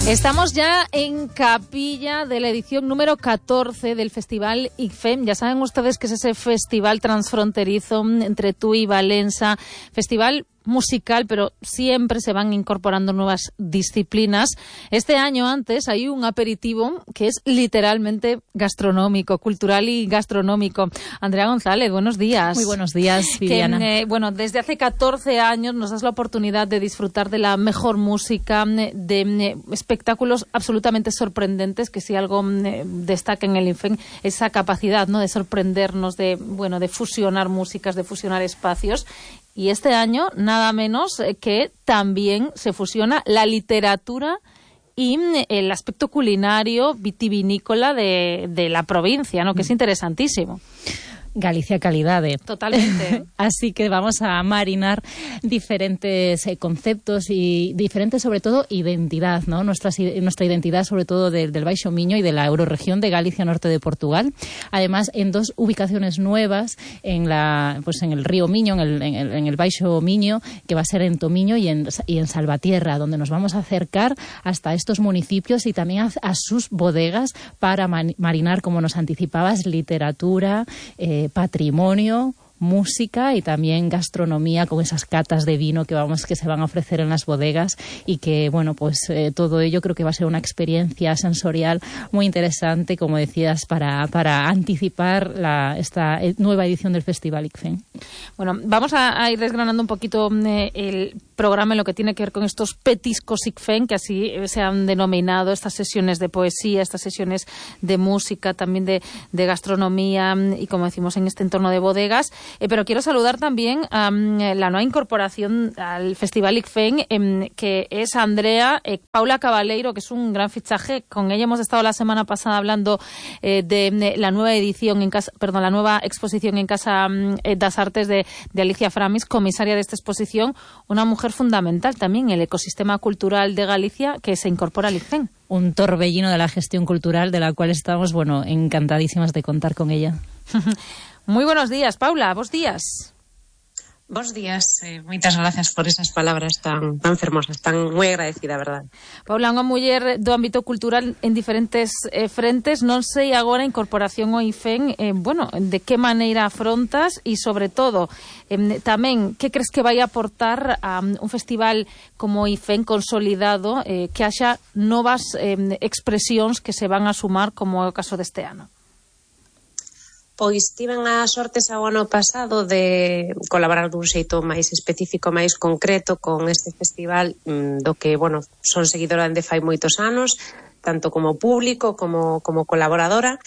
Estamos ya en capilla de la edición número 14 del Festival ICFEM. Ya saben ustedes que es ese festival transfronterizo entre Tui y Valencia, festival musical, pero siempre se van incorporando nuevas disciplinas. Este año antes hay un aperitivo que es literalmente gastronómico, cultural y gastronómico. Andrea González, buenos días. Muy buenos días, Viviana. Desde hace 14 años nos das la oportunidad de disfrutar de la mejor música, de espectáculos absolutamente sorprendentes, que si algo destaca en el ICFEM, esa capacidad, ¿no?, de sorprendernos, de fusionar músicas, de fusionar espacios. Y este año, nada menos que también se fusiona la literatura y el aspecto culinario vitivinícola de la provincia, ¿no?, que es interesantísimo. Galicia calidade. Totalmente. Así que vamos a marinar diferentes conceptos y diferentes, sobre todo, identidad, ¿no? Nuestra identidad, sobre todo, del Baixo Miño y de la euroregión de Galicia, norte de Portugal. Además, en dos ubicaciones nuevas, en el río Miño, en el Baixo Miño, que va a ser en Tomiño y en Salvatierra, donde nos vamos a acercar hasta estos municipios y también a sus bodegas para marinar, como nos anticipabas, literatura, patrimonio, música y también gastronomía, con esas catas de vino que se van a ofrecer en las bodegas, y que todo ello creo que va a ser una experiencia sensorial muy interesante, como decías, para anticipar esta nueva edición del Festival ICFEM. Bueno, vamos a ir desgranando un poquito el programa en lo que tiene que ver con estos petiscos ICFEM, que así se han denominado, estas sesiones de poesía, estas sesiones de música, también de gastronomía y, como decimos, en este entorno de bodegas. Pero quiero saludar también a la nueva incorporación al Festival ICFEM, que es Andrea Paula Cabaleiro, que es un gran fichaje. Con ella hemos estado la semana pasada hablando de la nueva la nueva exposición en Casa das Artes de Alicia Framis, comisaria de esta exposición, una mujer fundamental también en el ecosistema cultural de Galicia, que se incorpora al ICFEM. Un torbellino de la gestión cultural, de la cual estamos, encantadísimas de contar con ella. Muy buenos días, Paula, bos días. Bos días, moitas gracias por esas palabras tan fermosas, tan moi agradecida, verdad. Paula, unha muller do ámbito cultural en diferentes frentes, non sei agora a incorporación ao ICFEM, de que maneira afrontas e, sobre todo, tamén, que crees que vai aportar a un festival como ICFEM consolidado, que haxa novas expresións que se van a sumar, como é o caso deste ano? Pois tiven a sorte xa o ano pasado de colaborar dun xeito máis específico, máis concreto con este festival, do que, son seguidora de fai moitos anos, tanto como público como colaboradora,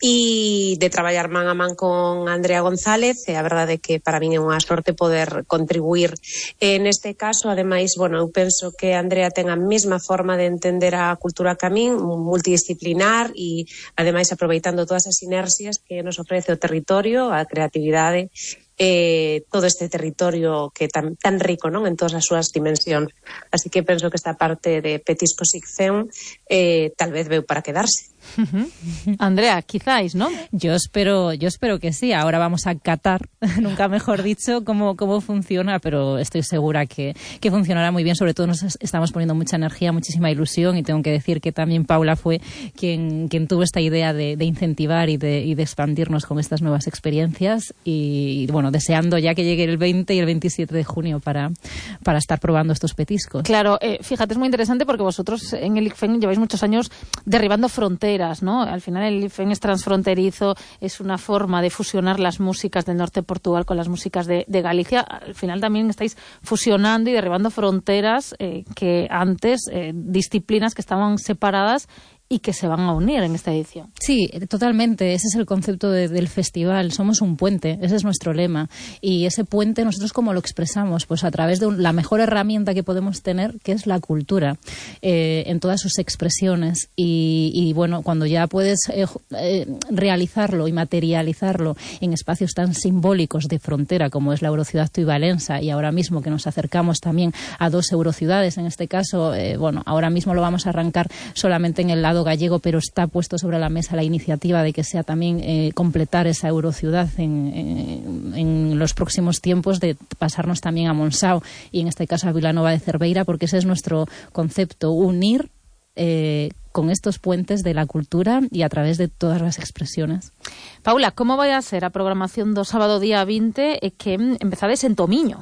e de traballar man a man con Andrea González. E a verdade é que para min é unha sorte poder contribuir neste caso. Ademais, eu penso que Andrea ten a mesma forma de entender a cultura que a min, multidisciplinar, e ademais aproveitando todas as sinerxias que nos ofrece o territorio, a creatividade, todo este territorio que tan rico, non, en todas as súas dimensións. Así que penso que esta parte de Petiscos ICFEM tal vez veu para quedarse. Andrea, quizáis, ¿no? Yo espero que sí. Ahora vamos a catar, nunca mejor dicho, cómo funciona, pero estoy segura que funcionará muy bien. Sobre todo nos estamos poniendo mucha energía, muchísima ilusión, y tengo que decir que también Paula fue quien tuvo esta idea de incentivar y de expandirnos con estas nuevas experiencias, y deseando ya que llegue el 20 y el 27 de junio para estar probando estos petiscos. Claro, fíjate, es muy interesante porque vosotros en el ICFEM lleváis muchos años derribando fronteras, ¿no? Al final el ICFEM es transfronterizo, es una forma de fusionar las músicas del norte de Portugal con las músicas de Galicia. Al final también estáis fusionando y derribando fronteras que antes, disciplinas que estaban separadas y que se van a unir en esta edición. Sí, totalmente. Ese es el concepto del festival. Somos un puente, ese es nuestro lema. Y ese puente, nosotros ¿cómo lo expresamos? Pues a través de la mejor herramienta que podemos tener, que es la cultura, en todas sus expresiones. Y cuando ya puedes realizarlo y materializarlo en espacios tan simbólicos de frontera como es la Eurociudad Tui Valencia, y ahora mismo que nos acercamos también a 2 eurociudades, en este caso, ahora mismo lo vamos a arrancar solamente en el lado gallego, pero está puesto sobre la mesa la iniciativa de que sea también completar esa eurociudad en los próximos tiempos, de pasarnos también a Monsao y en este caso a Vilanova de Cerveira, porque ese es nuestro concepto: unir con estos puentes de la cultura y a través de todas las expresiones. Paula, como vai a ser a programación do sábado día 20 que empezades en Tomiño?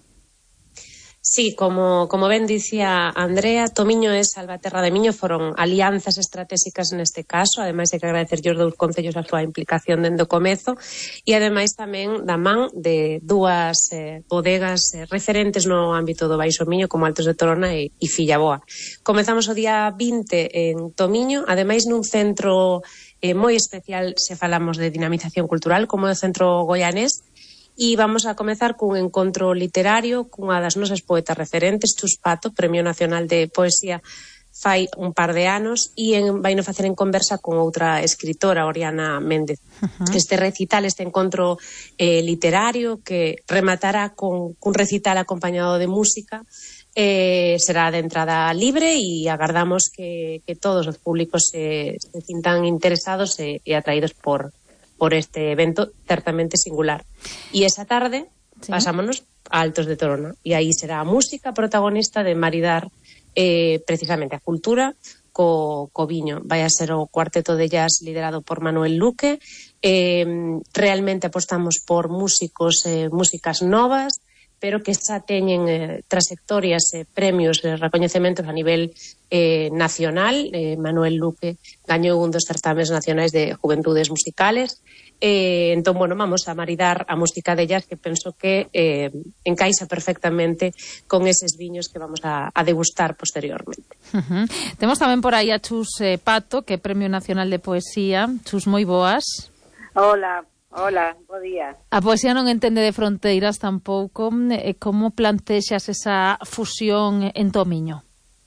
Sí, como ben dicía Andrea, Tomiño e Salvaterra de Miño foron alianzas estratégicas neste caso, ademais de que agradecer os dous concellos a súa implicación dende o comezo, e ademais tamén da man de dúas bodegas referentes no ámbito do Baixo Miño, como Altos de Torona e Fillaboa. Comezamos o día 20 en Tomiño, ademais nun centro moi especial se falamos de dinamización cultural, como é o Centro Goianés. E vamos a comezar cun encontro literario cunha das nosas poetas referentes, Chus Pato, Premio Nacional de Poesía fai un par de anos, e vai no facer en conversa con outra escritora, Oriana Méndez. Este recital, este encontro literario que rematará con un recital acompañado de música, será de entrada libre e agardamos que todos os públicos se sintan interesados e atraídos por este evento certamente singular. E esa tarde pasámonos a Altos de Torona e aí será a música protagonista de maridar precisamente a cultura co viño. Vai a ser o cuarteto de jazz liderado por Manuel Luque. Realmente apostamos por músicas novas, pero que xa teñen trayectorias, premios, recoñecementos a nivel nacional. Manuel Luque gañou un dos certames nacionais de juventudes musicales. Entón, bueno, vamos a maridar a música de jazz que penso que encaixa perfectamente con eses viños que vamos a degustar posteriormente. Temos tamén por aí a Chus Pato, que é Premio Nacional de Poesía. Chus, moi boas. Hola, bo día. A poesía non entende de fronteiras tampouco. Como plantexas esa fusión en Tomiño?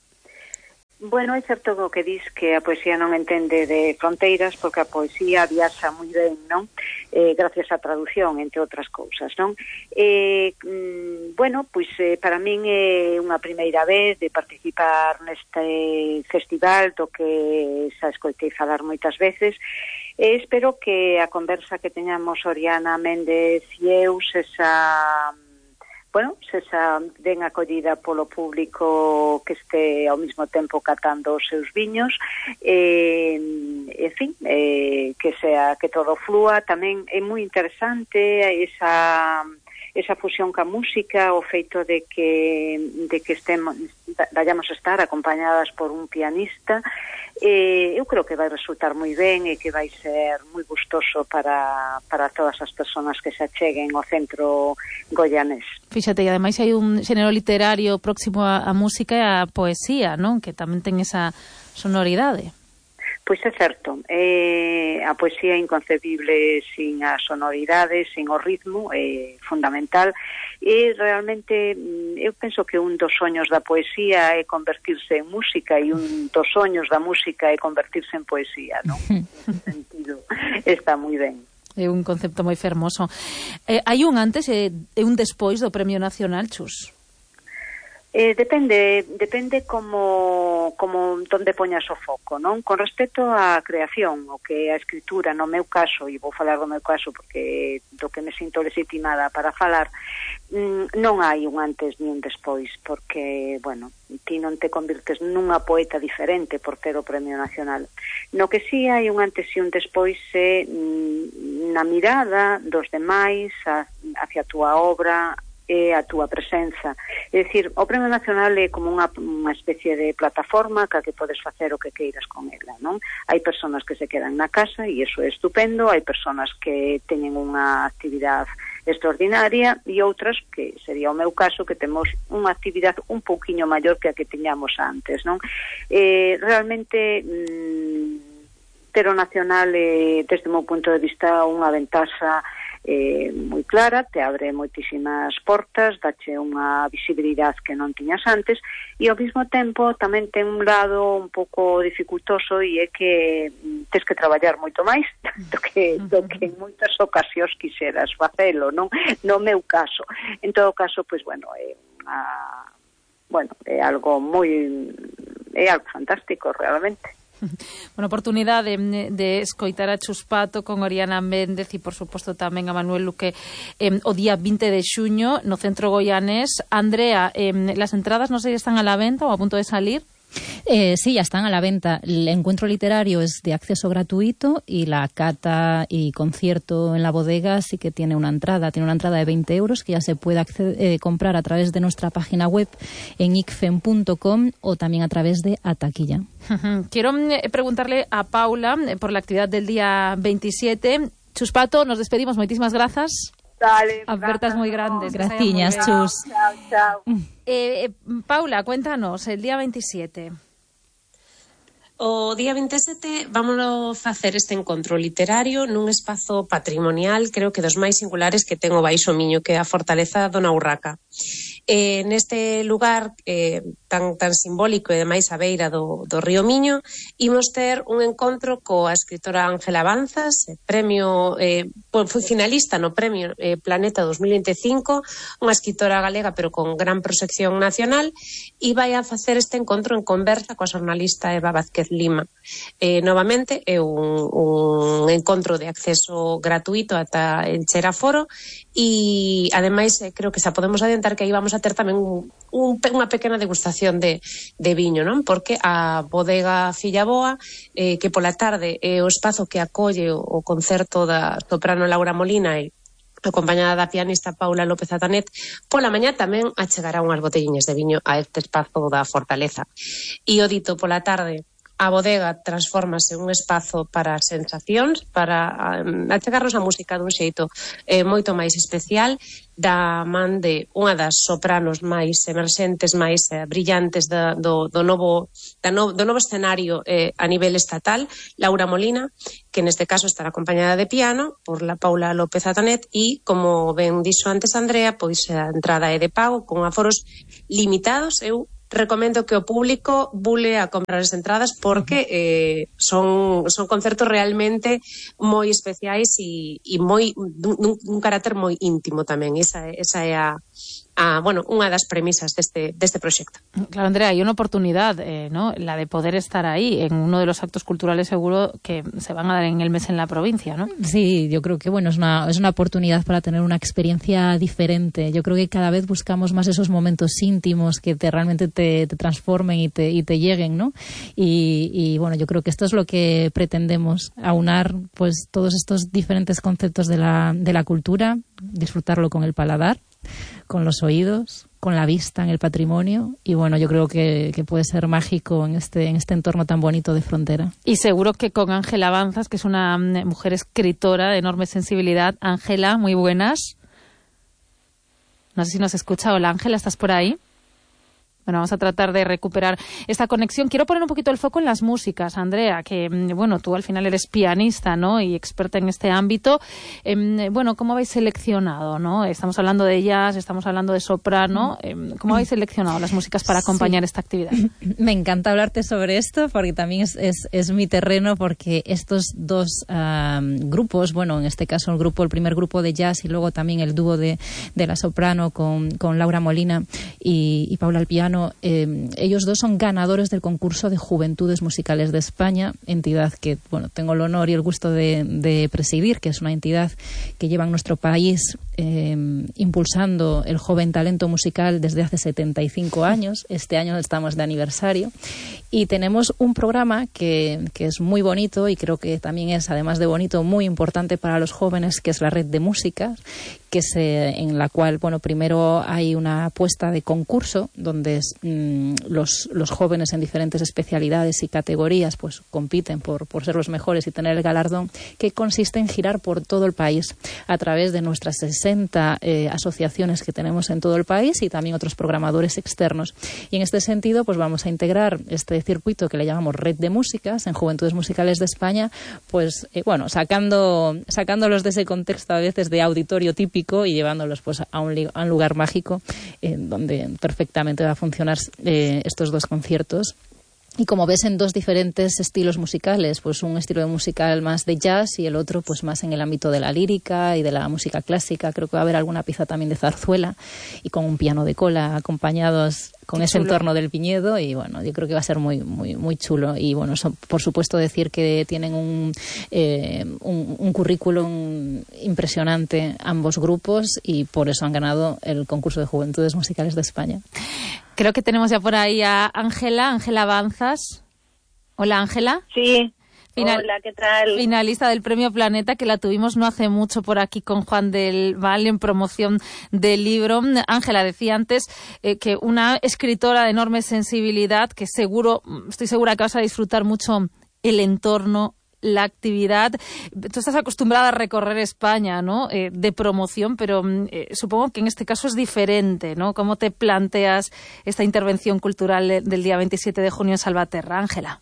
Bueno, é certo o que dis que a poesía non entende de fronteiras, porque a poesía viaxa moi ben, non? Gracias á traducción, entre outras cousas, non? Bueno, pois para min é unha primeira vez de participar neste festival do que xa escoitei falar moitas veces. Espero que a conversa que teñamos Oriana Méndez e eu sexa ben acollida polo público que este ao mesmo tempo catando os seus viños, en fin, que todo flúa. Tamén é moi interesante esa fusión ca música, o feito de que vayamos a estar acompañadas por un pianista. Eu creo que vai resultar moi ben e que vai ser moi gustoso para todas as persoas que se acheguen ao Centro Goianés. Fíxate, e ademais hai un xénero literario próximo á música e á poesía, non? Que tamén ten esa sonoridade. Pois é certo, a poesía é inconcebible sin a sonoridade, sin o ritmo, é fundamental, e realmente eu penso que un dos soños da poesía é convertirse en música e un dos soños da música é convertirse en poesía, non? Nesse sentido, está moi ben. É un concepto moi fermoso. Hai un antes e un despois do Premio Nacional, Chus? Depende como donde poñas o foco, non? Con respecto á creación, o que a escritura, no meu caso, e vou falar do meu caso porque do que me sinto legitimada para falar, non hai un antes ni un despois, porque, bueno, ti non te convirtes nunha poeta diferente por ter o Premio Nacional. No que sí hai un antes e un despois é na mirada dos demais hacia a túa obra, e a túa presenza. É dicir, o Premio Nacional é como unha especie de plataforma que podes facer o que queiras con ela, non? Hai persoas que se quedan na casa e iso é estupendo, hai persoas que teñen unha actividade extraordinaria e outras, que sería o meu caso, que temos unha actividade un pouquiño maior que a que tiñamos antes, non? Realmente ter o Nacional desde o meu punto de vista unha ventaxa moi clara, te abre moitísimas portas, dache unha visibilidade que non tiñas antes e ao mesmo tempo tamén ten un lado un pouco dificultoso e é que tens que traballar moito máis do que en moitas ocasións quixeras facelo, non? No meu caso. En todo caso, pois bueno, é algo fantástico realmente. Bueno, oportunidade de escoitar a Chus Pato con Oriana Méndez e, por suposto, tamén a Manuel Luque o día 20 de xuño no Centro Goianés. Andrea, las entradas non sei están a la venta ou a punto de salir? Sí, ya están a la venta. El encuentro literario es de acceso gratuito y la cata y concierto en la bodega sí que tiene una entrada de 20 euros que ya se puede comprar a través de nuestra página web en icfen.com o también a través de Ataquilla. Quiero preguntarle a Paula por la actividad del día 27. Chus Pato, nos despedimos. Moitísimas grazas. Dale, apertas moi grandes. Graciñas, Chus. Chao. Paula, cuéntanos, el día 27. O día 27 vámonos facer este encontro literario nun espazo patrimonial, creo que dos máis singulares que ten o Baixo Miño, que é a Fortaleza Dona Urraca. Neste lugar tan simbólico e demais a beira do río Miño, imos ter un encontro coa escritora Ángela Banzas, premio foi finalista no premio Planeta 2025, unha escritora galega pero con gran proxección nacional, e vai a facer este encontro en conversa coa xornalista Eva Vázquez Lima. Novamente é un encontro de acceso gratuito ata encher aforo, e ademais creo que xa podemos adiantar que aí vamos a ter tamén unha pequena degustación de viño, non? Porque a bodega Fillaboa, que pola tarde é o espazo que acolle o concerto da soprano Laura Molina e acompañada da pianista Paula López Atanet, pola mañá tamén achegará unhas botelliñas de viño a este espazo da Fortaleza. E o dito pola tarde, a bodega transfórmase un espazo para sensacións, para achegarnos a música dun xeito moito máis especial, da man de unha das sopranos máis emerxentes, máis brillantes do novo escenario a nivel estatal, Laura Molina, que neste caso estará acompañada de piano por la Paula López Atanet, e, como ben dixo antes Andrea, pois a entrada é de pago, con aforos limitados. Eu recomendo que o público bule a comprar as entradas porque son concertos realmente moi especiais e moi dun carácter moi íntimo tamén. Esa é unha das premisas deste proxecto. Claro, Andrea, hay una oportunidad, ¿no? La de poder estar ahí en uno de los actos culturales seguro que se van a dar en el mes en la provincia, ¿no? Sí, yo creo que es una oportunidad para tener una experiencia diferente. Yo creo que cada vez buscamos más esos momentos íntimos que realmente te transformen y te lleguen, ¿no? Y bueno, yo creo que esto es lo que pretendemos, aunar pues todos estos diferentes conceptos de la cultura, disfrutarlo con el paladar, con los oídos, con la vista en el patrimonio, y bueno, yo creo que puede ser mágico en este entorno tan bonito de frontera. Y seguro que con Ángela Banzas, que es una mujer escritora de enorme sensibilidad. Ángela, muy buenas. No sé si nos escucha. Hola, Ángela, ¿estás por ahí? Bueno, vamos a tratar de recuperar esta conexión. Quiero poner un poquito el foco en las músicas, Andrea, que, bueno, tú al final eres pianista, ¿no? Y experta en este ámbito. Bueno, ¿cómo habéis seleccionado, no? Estamos hablando de jazz, estamos hablando de soprano. ¿Cómo habéis seleccionado las músicas para acompañar esta actividad? Me encanta hablarte sobre esto porque también es mi terreno, porque estos dos grupos, bueno, en este caso el primer grupo de jazz y luego también el dúo de la soprano con Laura Molina y Paula al piano, ellos dos son ganadores del concurso de Juventudes Musicales de España, entidad que, bueno, tengo el honor y el gusto de presidir, que es una entidad que lleva en nuestro país impulsando el joven talento musical desde hace 75 años. Este año estamos de aniversario y tenemos un programa que es muy bonito y creo que también es, además de bonito, muy importante para los jóvenes, que es la Red de Música, en la cual, bueno, primero hay una apuesta de concurso donde los jóvenes en diferentes especialidades y categorías pues compiten por ser los mejores y tener el galardón, que consiste en girar por todo el país a través de nuestras 60 asociaciones que tenemos en todo el país y también otros programadores externos. Y en este sentido pues vamos a integrar este circuito que le llamamos Red de Músicas en Juventudes Musicales de España, pues bueno, sacándolos de ese contexto a veces de auditorio típico y llevándolos pues a un lugar mágico donde perfectamente va a funcionar estos dos conciertos. Y como ves, en dos diferentes estilos musicales, pues un estilo musical más de jazz y el otro pues más en el ámbito de la lírica y de la música clásica. Creo que va a haber alguna pieza también de zarzuela y con un piano de cola acompañados con ese entorno del viñedo, y bueno, yo creo que va a ser muy muy muy chulo. Y bueno, por supuesto decir que tienen un currículum impresionante ambos grupos y por eso han ganado el concurso de Juventudes Musicales de España. Creo que tenemos ya por ahí a Ángela Avanzas. Hola, Ángela. Sí. Hola, ¿qué tal? Finalista del Premio Planeta, que la tuvimos no hace mucho por aquí con Juan del Val en promoción del libro. Ángela, decía antes que una escritora de enorme sensibilidad, que estoy segura que vas a disfrutar mucho el entorno, la actividad. Tú estás acostumbrada a recorrer España, ¿no? De promoción, pero supongo que en este caso es diferente, ¿no? ¿Cómo te planteas esta intervención cultural del día 27 de junio en Salvaterra, Ángela?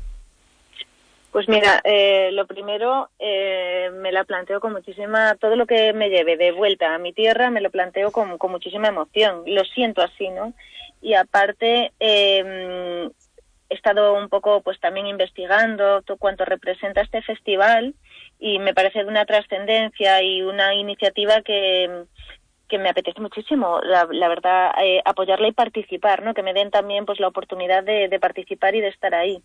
Pues mira, lo primero me la planteo con muchísima, todo lo que me lleve de vuelta a mi tierra me lo planteo con muchísima emoción, lo siento así, ¿no? Y aparte he estado un poco pues también investigando todo cuanto representa este festival y me parece de una trascendencia y una iniciativa que me apetece muchísimo, la verdad, apoyarla y participar, ¿no? Que me den también pues la oportunidad de participar y de estar ahí.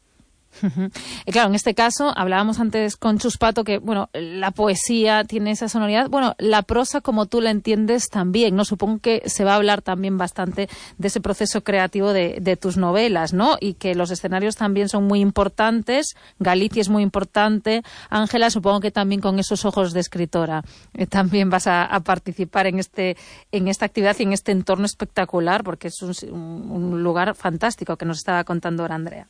Y claro, en este caso, hablábamos antes con Chus Pato que, bueno, la poesía tiene esa sonoridad, bueno, la prosa como tú la entiendes también, ¿no? Supongo que se va a hablar también bastante de ese proceso creativo de tus novelas, ¿no? Y que los escenarios también son muy importantes, Galicia es muy importante. Ángela, supongo que también con esos ojos de escritora también vas a participar en esta actividad y en este entorno espectacular, porque es un lugar fantástico que nos estaba contando ahora Andrea.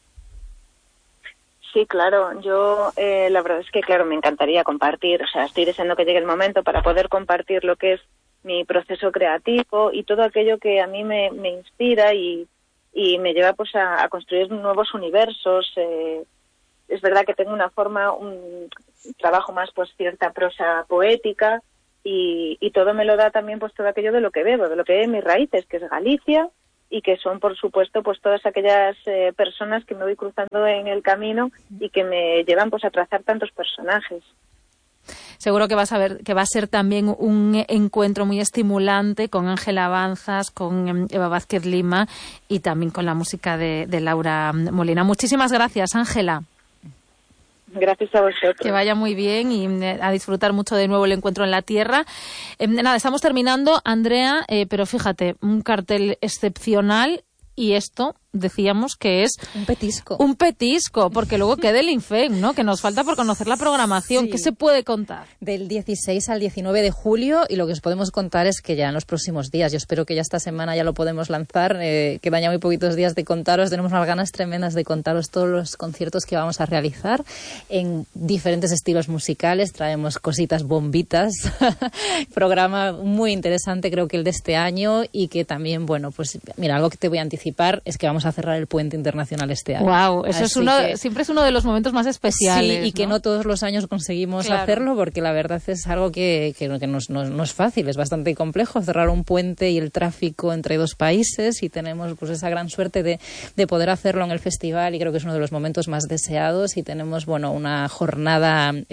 Sí, claro. Yo la verdad es que, claro, me encantaría compartir. O sea, estoy deseando que llegue el momento para poder compartir lo que es mi proceso creativo y todo aquello que a mí me inspira y me lleva pues a construir nuevos universos. Es verdad que tengo un trabajo más pues cierta prosa poética y todo me lo da también pues todo aquello de lo que bebo, de lo que es mis raíces, que es Galicia, y que son, por supuesto, pues todas aquellas personas que me voy cruzando en el camino y que me llevan pues a trazar tantos personajes. Seguro que vas a ver que va a ser también un encuentro muy estimulante con Ángela Avanzas, con Eva Vázquez Lima y también con la música de Laura Molina. Muchísimas gracias, Ángela. Gracias a vosotros. Que vaya muy bien y a disfrutar mucho de nuevo el encuentro en la tierra. Nada, estamos terminando, Andrea, pero fíjate, un cartel excepcional y esto decíamos que es un petisco. Un petisco, porque luego queda el INFEM, ¿no? Que nos falta por conocer la programación. Sí. ¿Qué se puede contar? Del 16 al 19 de julio y lo que os podemos contar es que ya en los próximos días, yo espero que ya esta semana ya lo podemos lanzar, quedan ya muy poquitos días de contaros, tenemos unas ganas tremendas de contaros todos los conciertos que vamos a realizar en diferentes estilos musicales, traemos cositas bombitas, programa muy interesante creo que el de este año y que también, bueno, pues mira, algo que te voy a anticipar es que vamos a cerrar el Puente Internacional este año. Wow, eso siempre es uno de los momentos más especiales. Sí, y que no todos los años conseguimos hacerlo, porque la verdad es algo que no es fácil, es bastante complejo cerrar un puente y el tráfico entre dos países y tenemos pues esa gran suerte de poder hacerlo en el festival y creo que es uno de los momentos más deseados y tenemos, bueno, una jornada